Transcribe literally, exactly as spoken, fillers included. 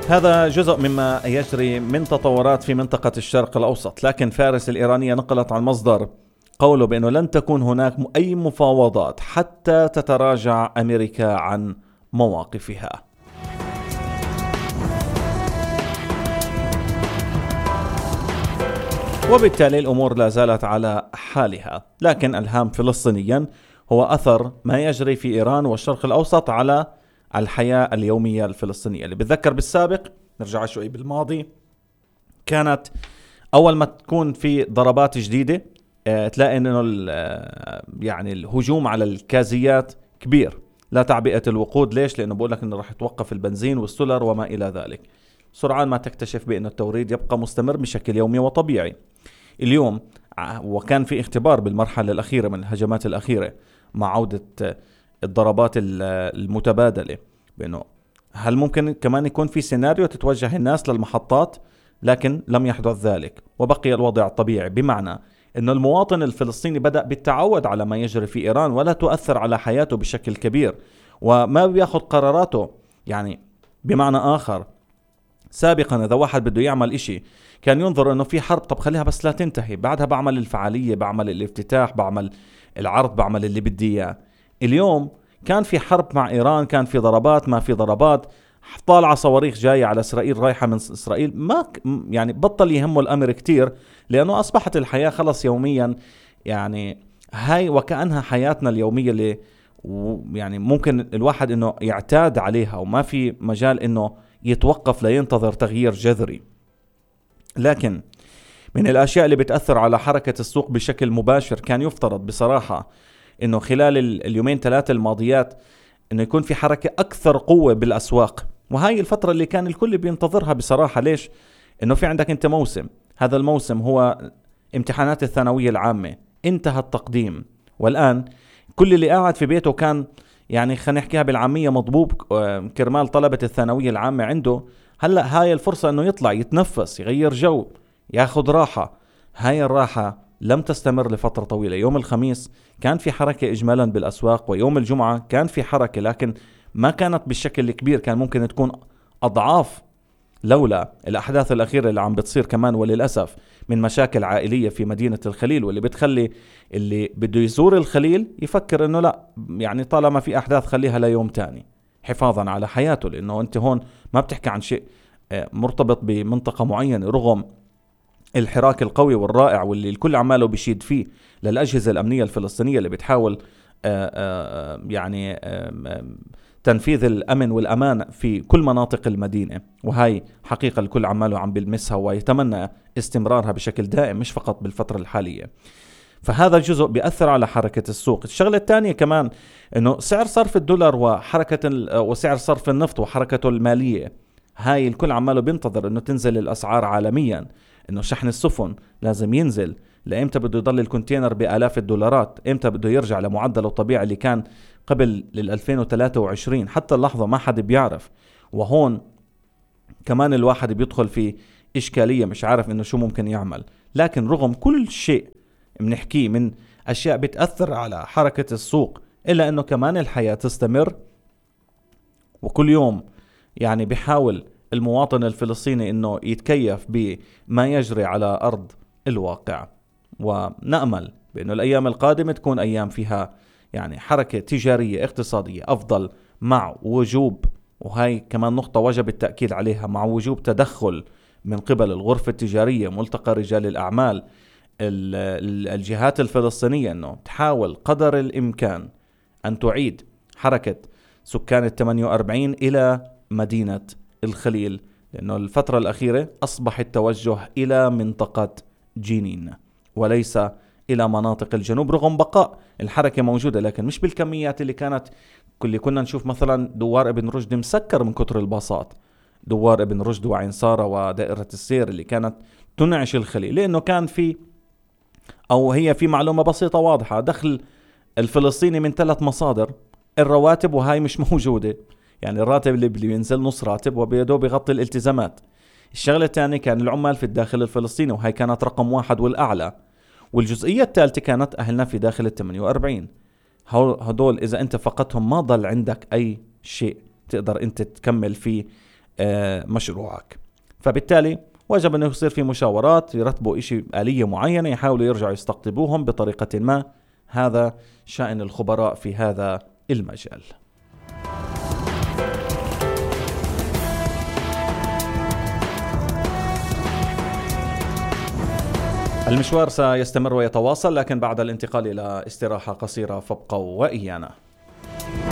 هذا جزء مما يجري من تطورات في منطقة الشرق الأوسط، لكن فارس الإيرانية نقلت عن مصدر قوله بأنه لن تكون هناك أي مفاوضات حتى تتراجع أمريكا عن مواقفها. وبالتالي الأمور لا زالت على حالها، لكن الهام فلسطينيا هو أثر ما يجري في إيران والشرق الأوسط على الحياة اليومية الفلسطينية. اللي بتذكر بالسابق، نرجع شوي بالماضي، كانت أول ما تكون في ضربات جديدة اه تلاقي إنه اه يعني الهجوم على الكازيات كبير، لا تعبئة الوقود. ليش؟ لأنه بقول لك إنه راح يتوقف البنزين والسولر وما إلى ذلك. سرعان ما تكتشف بأن التوريد يبقى مستمر بشكل يومي وطبيعي. اليوم وكان في اختبار بالمرحلة الأخيرة من الهجمات الأخيرة مع عودة الضربات المتبادلة، بأنه هل ممكن كمان يكون في سيناريو تتوجه الناس للمحطات، لكن لم يحدث ذلك وبقي الوضع الطبيعي، بمعنى أنه المواطن الفلسطيني بدأ بالتعود على ما يجري في إيران ولا تؤثر على حياته بشكل كبير وما بياخد قراراته. يعني بمعنى آخر، سابقا إذا واحد بده يعمل إشي كان ينظر أنه في حرب، طب خليها بس لا تنتهي، بعدها بعمل الفعالية، بعمل الافتتاح، بعمل العرض، بعمل اللي بدي إياه. اليوم كان في حرب مع إيران، كان في ضربات، ما في ضربات، طالعة صواريخ جاية على إسرائيل، رايحة من إسرائيل، ما يعني بطل يهمه الأمر كتير، لأنه أصبحت الحياة خلص يوميا يعني هاي وكأنها حياتنا اليومية اللي يعني ممكن الواحد إنه يعتاد عليها وما في مجال إنه يتوقف لينتظر تغيير جذري. لكن من الأشياء اللي بتأثر على حركة السوق بشكل مباشر كان يفترض بصراحة إنه خلال اليومين ثلاثة الماضيات إنه يكون في حركة أكثر قوة بالأسواق، وهاي الفترة اللي كان الكل بينتظرها بصراحة. ليش؟ إنه في عندك أنت موسم، هذا الموسم هو امتحانات الثانوية العامة، انتهى التقديم، والآن كل اللي قاعد في بيته كان يعني خلينا نحكيها بالعامية مضبوب كرمال طلبة الثانوية العامة عنده هلأ هاي الفرصة إنه يطلع يتنفس، يغير جو، ياخد راحة. هاي الراحة لم تستمر لفترة طويلة. يوم الخميس كان في حركة إجمالا بالأسواق، ويوم الجمعة كان في حركة، لكن ما كانت بالشكل الكبير، كان ممكن تكون أضعاف لولا الأحداث الأخيرة اللي عم بتصير كمان وللأسف من مشاكل عائلية في مدينة الخليل، واللي بتخلي اللي بده يزور الخليل يفكر إنه لا، يعني طالما في أحداث خليها ليوم تاني حفاظا على حياته، لأنه أنت هون ما بتحكي عن شيء مرتبط بمنطقة معينة، رغم الحراك القوي والرائع واللي الكل عماله بيشيد فيه للأجهزة الأمنية الفلسطينية اللي بتحاول آآ آآ يعني آآ تنفيذ الأمن والأمان في كل مناطق المدينة. وهاي حقيقة الكل عماله عم بيلمسها ويتمنى استمرارها بشكل دائم، مش فقط بالفترة الحالية. فهذا الجزء بيأثر على حركة السوق. الشغلة الثانية كمان إنه سعر صرف الدولار وحركة وسعر صرف النفط وحركته المالية، هاي الكل عماله بينتظر إنه تنزل الأسعار عالميا، إنه شحن السفن لازم ينزل. لإمتى بده يضل الكونتينر بآلاف الدولارات؟ إمتى بده يرجع لمعدله الطبيعي اللي كان قبل للألفين وثلاثة وعشرين؟ حتى اللحظة ما حد بيعرف. وهون كمان الواحد بيدخل في إشكالية، مش عارف إنه شو ممكن يعمل. لكن رغم كل شيء بنحكيه من أشياء بتأثر على حركة السوق، إلا إنه كمان الحياة تستمر، وكل يوم يعني بيحاول المواطن الفلسطيني إنه يتكيف بما يجري على أرض الواقع. ونأمل بأنه الأيام القادمة تكون أيام فيها يعني حركة تجارية اقتصادية أفضل، مع وجوب، وهي كمان نقطة وجب التأكيد عليها، مع وجوب تدخل من قبل الغرفة التجارية، ملتقى رجال الأعمال، الجهات الفلسطينية، أنه تحاول قدر الإمكان أن تعيد حركة سكان الثمانية وأربعين إلى مدينة الخليل، لأنه الفترة الأخيرة أصبح التوجه إلى منطقة جنين وليس إلى مناطق الجنوب، رغم بقاء الحركة موجودة، لكن مش بالكميات اللي كانت. كل كنا نشوف مثلا دوار ابن رشد مسكر من كتر الباصات، دوار ابن رشد وعين سارة ودائرة السير اللي كانت تنعش الخليل، لأنه كان في أو هي في معلومة بسيطة واضحة، دخل الفلسطيني من ثلاث مصادر، الرواتب وهاي مش موجودة، يعني الراتب اللي بينزل نص راتب وبيدو بيغطي الالتزامات. الشغلة الثانية كان العمال في الداخل الفلسطيني، وهي كانت رقم واحد والأعلى. والجزئية الثالثة كانت أهلنا في داخل الثمانية وأربعين. هدول إذا أنت فقدتهم ما ضل عندك أي شيء تقدر أنت تكمل فيه مشروعك. فبالتالي وجب أنه يصير في مشاورات، يرتبوا إشي آلية معينة، يحاولوا يرجعوا يستقطبوهم بطريقة ما. هذا شأن الخبراء في هذا المجال. المشوار سيستمر ويتواصل، لكن بعد الانتقال إلى استراحة قصيرة، فابقوا وإيانا.